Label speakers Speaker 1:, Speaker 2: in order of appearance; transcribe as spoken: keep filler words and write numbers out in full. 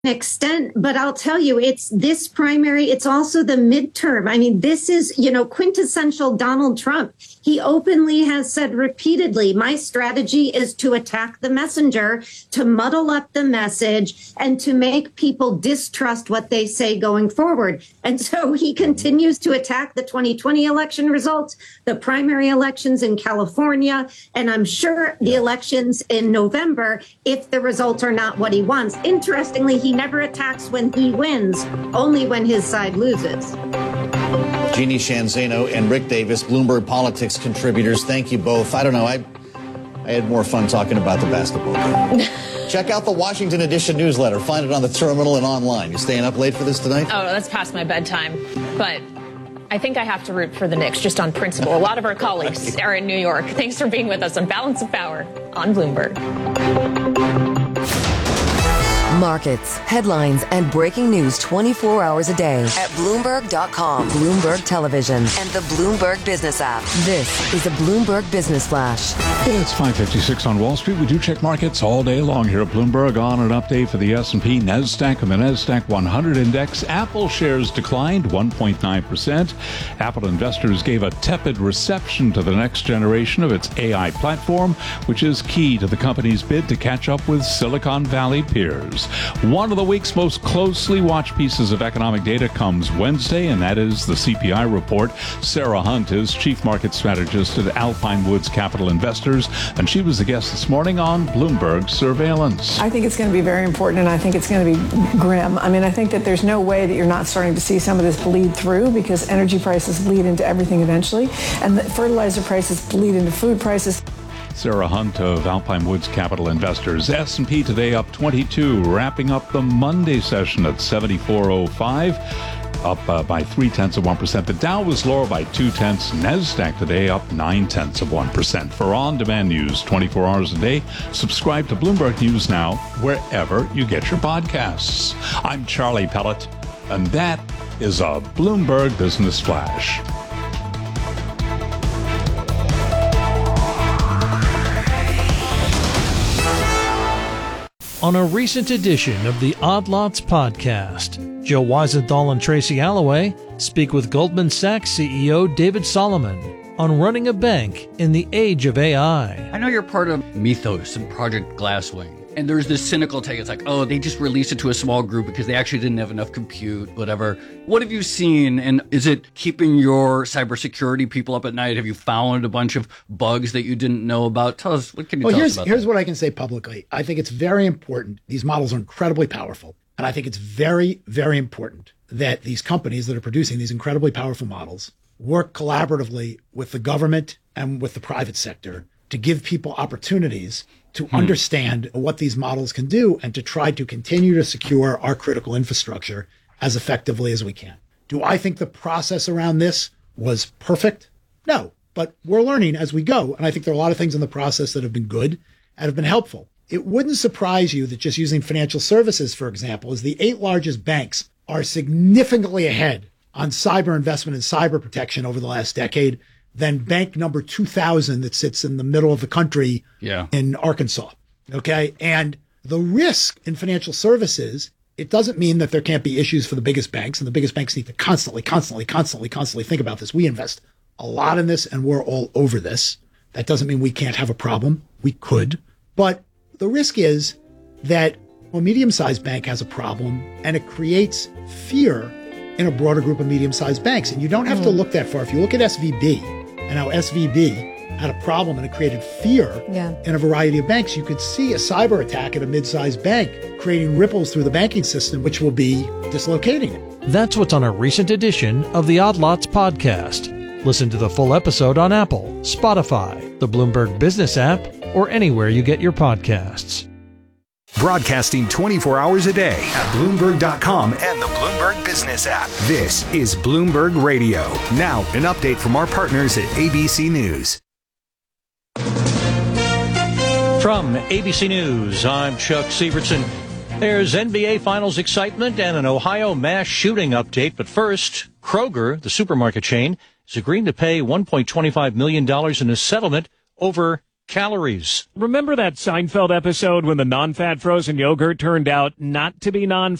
Speaker 1: extent, but I'll tell you, it's this primary, it's also the midterm. I mean, this is, you know, quintessential Donald Trump. He openly has said repeatedly, my strategy is to attack the messenger, to muddle up the message, and to make people distrust what they say going forward. And so he continues to attack the twenty twenty election results, the primary elections in California, and I'm sure the elections in November, if the results are not what he wants. Interestingly, he He never attacks when he wins, only when his side loses.
Speaker 2: Jeannie Shanzano and Rick Davis, Bloomberg Politics contributors, thank you both. I don't know, I I had more fun talking about the basketball game. Check out the Washington Edition newsletter. Find it on the terminal and online. You staying up late for this tonight?
Speaker 3: Oh, that's past my bedtime. But I think I have to root for the Knicks just on principle. A lot of our colleagues are in New York. Thanks for being with us on Balance of Power on Bloomberg.
Speaker 4: Markets, headlines, and breaking news twenty-four hours a day at Bloomberg dot com, Bloomberg Television, and the Bloomberg Business app. This is a Bloomberg Business Flash.
Speaker 5: It's five fifty-six on Wall Street. We do check markets all day long here at Bloomberg. On an update for the S and P, NASDAQ, and the NASDAQ one hundred index. Apple shares declined one point nine percent. Apple investors gave a tepid reception to the next generation of its A I platform, which is key to the company's bid to catch up with Silicon Valley peers. One of the week's most closely watched pieces of economic data comes Wednesday, and that is the C P I report. Sarah Hunt is Chief Market Strategist at Alpine Woods Capital Investors, and she was the guest this morning on Bloomberg Surveillance.
Speaker 6: I think it's going to be very important, and I think it's going to be grim. I mean, I think that there's no way that you're not starting to see some of this bleed through, because energy prices bleed into everything eventually, and the fertilizer prices bleed into food prices.
Speaker 5: Sarah Hunt of Alpine Woods Capital Investors. S and P today up twenty-two, wrapping up the Monday session at seventy-four oh five, up uh, by three-tenths of one percent. The Dow was lower by two-tenths. NASDAQ today up nine-tenths of one percent. For on-demand news twenty-four hours a day, subscribe to Bloomberg News Now wherever you get your podcasts. I'm Charlie Pellet, and that is a Bloomberg Business Flash.
Speaker 7: On a recent edition of the Odd Lots podcast, Joe Weisenthal and Tracy Alloway speak with Goldman Sachs C E O David Solomon on running a bank in the age of A I.
Speaker 8: I know you're part of Mythos and Project Glasswing. And there's this cynical take. It's like, oh, they just released it to a small group because they actually didn't have enough compute, whatever. What have you seen? And is it keeping your cybersecurity people up at night? Have you found a bunch of bugs that you didn't know about? Tell us, what can you
Speaker 9: well,
Speaker 8: tell
Speaker 9: here's,
Speaker 8: us about
Speaker 9: Here's
Speaker 8: that?
Speaker 9: what I can say publicly. I think it's very important. These models are incredibly powerful. And I think it's very, very important that these companies that are producing these incredibly powerful models work collaboratively with the government and with the private sector to give people opportunities to hmm. understand what these models can do and to try to continue to secure our critical infrastructure as effectively as we can. Do I think the process around this was perfect? No, but we're learning as we go. And I think there are a lot of things in the process that have been good and have been helpful. It wouldn't surprise you that just using financial services, for example, as the eight largest banks are significantly ahead on cyber investment and cyber protection over the last decade than bank number two thousand that sits in the middle of the country yeah. in Arkansas. Okay. And the risk in financial services, it doesn't mean that there can't be issues for the biggest banks, and the biggest banks need to constantly, constantly, constantly, constantly think about this. We invest a lot in this and we're all over this. That doesn't mean we can't have a problem. We could. But the risk is that a medium-sized bank has a problem and it creates fear in a broader group of medium-sized banks. And you don't have mm. to look that far. If you look at S V B, and how S V B had a problem and it created fear yeah. in a variety of banks, you could see a cyber attack at a mid-sized bank creating ripples through the banking system, which will be dislocating it.
Speaker 7: That's what's on a recent edition of the Odd Lots podcast. Listen to the full episode on Apple, Spotify, the Bloomberg Business app, or anywhere you get your podcasts.
Speaker 10: Broadcasting twenty-four hours a day at Bloomberg dot com and the Bloomberg Business app. This is Bloomberg Radio. Now, an update from our partners at A B C News.
Speaker 7: From A B C News, I'm Chuck Sievertson. There's N B A Finals excitement and an Ohio mass shooting update. But first, Kroger, the supermarket chain, is agreeing to pay one point two five million dollars in a settlement over
Speaker 11: calories. Remember that Seinfeld episode when the non-fat frozen yogurt turned out not to be non